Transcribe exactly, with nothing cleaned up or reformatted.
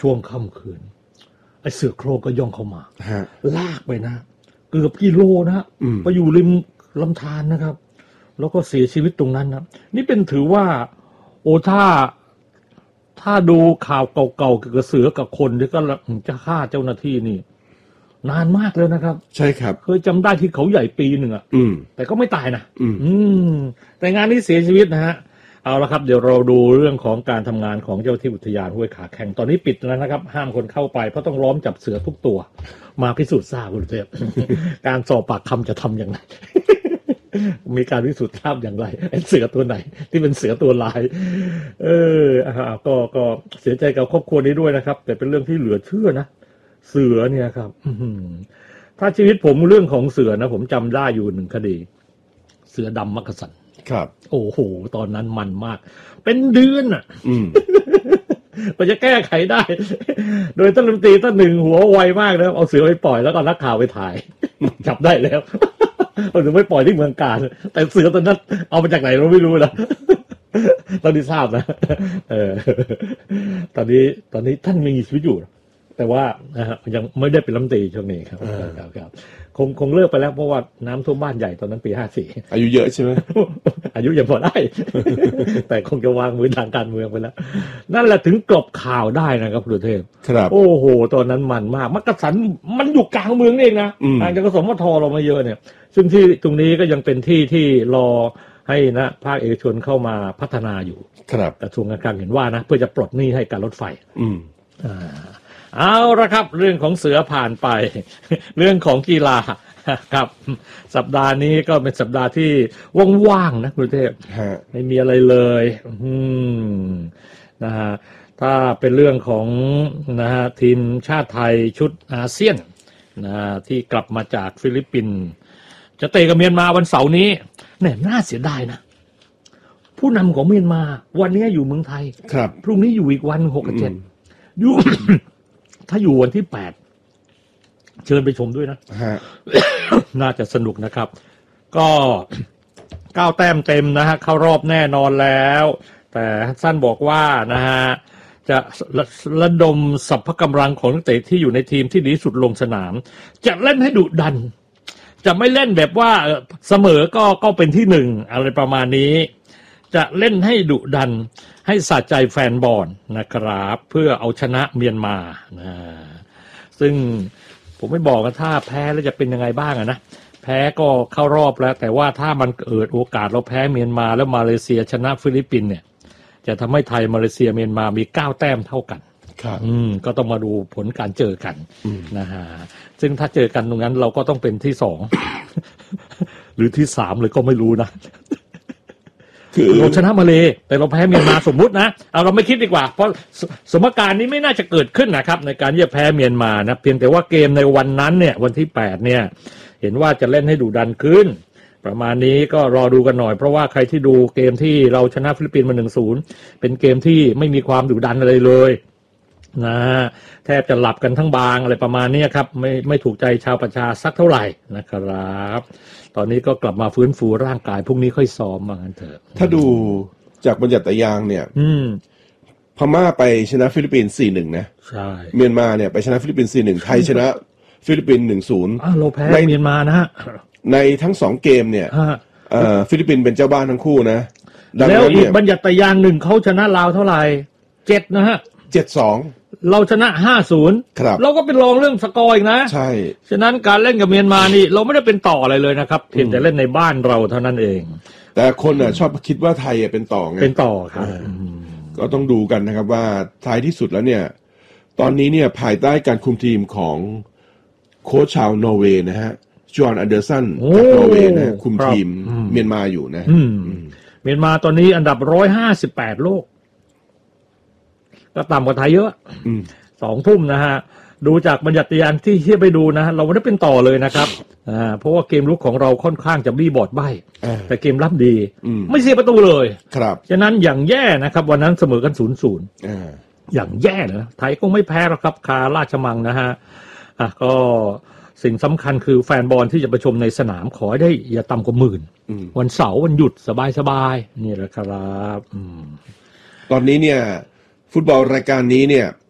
ช่วงค่ำคืนไอ้เสือโคร่งก็ย่องเข้ามาลากไปนะเกือบกิโลนะไปอยู่ริมลำธารนะครับแล้วก็เสียชีวิตตรงนั้นนะนี่เป็นถือว่าโอ้ถ้าถ้าดูข่าวเก่าๆเกี่ยวกับเสือกับคนที่ก็จะฆ่าเจ้าหน้าที่นี่นานมากแล้วนะครับใช่ครับเคยจำได้ที่เขาใหญ่ปีหนึ่งอ่ะแต่ก็ไม่ตายนะอืมอืมแต่งานนี้เสียชีวิตนะฮะเอาละครับเดี๋ยวเราดูเรื่องของการทำงานของเจ้าที่อุทยานห้วยขาแข้งตอนนี้ปิดแล้วนะครับห้ามคนเข้าไปเพราะต้องล้อมจับเสือทุกตัวมาพิสูจน์ทราบคุณเทพ การสอบปากคำจะทำอย่างไร มีการพิสูจน์ทราบอย่างไรไอ้เสือตัวไหนที่เป็นเสือตัวลายเอออ่าก็ก็เสียใจกับครอบครัวนี้ด้วยนะครับแต่เป็นเรื่องที่เหลือเชื่อนะเสือเนี่ยครับถ้าชีวิตผมเรื่องของเสือนะผมจำได้อยู่หนึ่งคดีเสือดำมักกะสันครับโอ้โหตอนนั้นมันมากเป็นเดือนอ่ะมันจะแก้ไขได้โดยท่านรัฐมนตรีท่านหนึ่งหัวไวมากนะครับเอาเสือไปปล่อยแล้วก็นักข่าวไปถ่ายจับได้แล้วเอาเสือไปปล่อยที่เมืองกาญแต่เสือตอนนั้นเอามาจากไหนเราไม่รู้นะตอนนี้ทราบนะเออตอนนี้ตอนนี้ท่านยังมีชีวิตอยู่แต่ว่านะฮะยังไม่ได้เป็นรัฐมนตรีช่วงนี้ครับครับครับคงคงเลิกไปแล้วเพราะว่าน้ำท่วมบ้านใหญ่ตอนนั้นปีห้าสี่อายุเยอะใช่ไหมอายุยังพอได้ แต่คงจะวางมือทางการเมืองไปแล้วนั่นแหละถึงกลบข่าวได้นะครับคุณเทพครับโอ้โหตอนนั้นมันมากมักกะสันมันอยู่กลางเมืองเองนะห่างจากกสมทเรามาเยอะเนี่ยซึ่งที่ตรงนี้ก็ยังเป็นที่ที่รอให้นะภาคเอกชนเข้ามาพัฒนาอยู่ครับกระทรวงการคลังเห็นว่านะเพื่อจะปลดหนี้ให้การรถไฟอืมอ่าเอาละครับเรื่องของเสือผ่านไปเรื่องของกีฬาครับสัปดาห์นี้ก็เป็นสัปดาห์ที่ว่างๆนะคุณเทพไม่มีอะไรเลยอืมนะฮะถ้าเป็นเรื่องของนะฮะทีมชาติไทยชุดอาเซียนนะที่กลับมาจากฟิลิปปินส์จะเตะกับเมียนมาวันเสาร์นี้เนี่ยน่าเสียดายนะผู้นำของเมียนมาวันนี้อยู่เมืองไทยครับพรุ่งนี้อยู่อีกวันหกกับเจ็ดอยู่ ถ้าอยู่วันที่แปดเชิญไปชมด้วยนะ น่าจะสนุกนะครับก็เก้าแต้มเต็มนะฮะเข้ารอบแน่นอนแล้วแต่สั้นบอกว่านะฮะจะระดมสรรพกำลังของนักเตะที่อยู่ในทีมที่ดีสุดลงสนามจะเล่นให้ดุดันจะไม่เล่นแบบว่าเสมอก็ก็เป็นที่หนึ่งอะไรประมาณนี้จะเล่นให้ดุดันให้สะใจแฟนบอลนะครับเพื่อเอาชนะเมียนมานะซึ่งผมไม่บอกว่าถ้าแพ้แล้วจะเป็นยังไงบ้างอะนะแพ้ก็เข้ารอบแล้วแต่ว่าถ้ามันเกิดโอกาสเราแพ้เมียนมาแล้วมาเลเซียชนะฟิลิปปินส์เนี่ยจะทำให้ไทยมาเลเซียเมียนมามีเก้าแต้มเท่ากันครับอืมก็ต้องมาดูผลการเจอกันนะฮะซึ่งถ้าเจอกันตรงนั้นเราก็ต้องเป็นที่สอง หรือที่สามเลยก็ไม่รู้นะเราชนะมาเลยแต่เราแพ้เมียนมาสมมุตินะเอาเราไม่คิดดีกว่าเพราะสมการนี้ไม่น่าจะเกิดขึ้นนะครับในการที่จะแพ้เมียนมานะเพียงแต่ว่าเกมในวันนั้นเนี่ยวันที่แปดเนี่ยเห็นว่าจะเล่นให้ดุดันขึ้นประมาณนี้ก็รอดูกันหน่อยเพราะว่าใครที่ดูเกมที่เราชนะฟิลิปปินส์มา หนึ่งศูนย์ เป็นเกมที่ไม่มีความดุดันอะไรเลยนะแทบจะหลับกันทั้งบางอะไรประมาณนี้ครับไม่ไม่ถูกใจชาวประชาสักเท่าไหร่นะครับตอนนี้ก็กลับมาฟื้นฟูร่างกายพรุ่งนี้ค่อยซ้อมมางั้นเถอะถ้าดูจากบรรยัติยางเนี่ยพม่าไปชนะฟิลิปปินส์ สี่หนึ่ง นะใช่เมียนมาเนี่ยไปชนะฟิลิปปินส์ สี่หนึ่ง ไทยชนะฟิลิปปินส์ หนึ่งศูนย์อ้าวเราแพ้เมียนมานะฮะในทั้งสองเกมเนี่ยเอ่อฟิลิปปินส์เป็นเจ้าบ้านทั้งคู่นะแล้วอีกบรรยัติยางหนึ่งเขาชนะลาวเท่าไหร่เจ็ดนะฮะเจ็ดสองเราชนะ ห้าศูนย์ครับเราก็เป็นรองเรื่องสกอร์อีกนะใช่ฉะนั้นการเล่นกับเมียนมานี่เราไม่ได้เป็นต่ออะไรเลยนะครับเพียงแต่เล่นในบ้านเราเท่านั้นเองแต่คนน่ะชอบคิดว่าไทยเป็นต่อไงเป็นต่อครับก็ต้องดูกันนะครับว่าท้ายที่สุดแล้วเนี่ยตอนนี้เนี่ยภายใต้การคุมทีมของโค้ชชาวนอร์เวย์นะฮะจอห์นอันเดอร์สันจากนอร์เวย์นะคุมทีมเมียนมาอยู่นะเมียนมาตอนนี้อันดับหนึ่งร้อยห้าสิบแปดโลกก็ต่ำกว่าไทยเยอะสองทุ่มนะฮะดูจากบรรยัติยางที่เทียบไปดูนะเราไม่ได้เป็นต่อเลยนะครับอ่าเพราะว่าเกมรุกของเราค่อนข้างจะบี้บอดใบ้แต่เกมรับดีไม่เสียประตูเลยครับฉะนั้นอย่างแย่นะครับวันนั้นเสมอกันศูนย์ศูนย์อย่างแย่นะไทยก็ไม่แพ้หรอกครับคาราชมังนะฮะอ่ะก็สิ่งสำคัญคือแฟนบอลที่จะไปชมในสนามขอได้อย่าต่ำกว่าหมื่นวันเสาร์วันหยุดสบายๆนี่แหละครับตอนนี้เนี่ยฟุตบอลรายการนี้เนี่ย